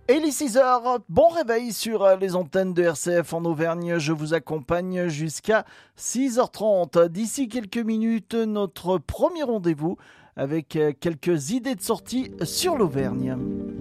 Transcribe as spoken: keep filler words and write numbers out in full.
Et les six heures, bon réveil sur les antennes de R C F en Auvergne. Je vous accompagne jusqu'à six heures trente. D'ici quelques minutes, notre premier rendez-vous avec quelques idées de sortie sur l'Auvergne.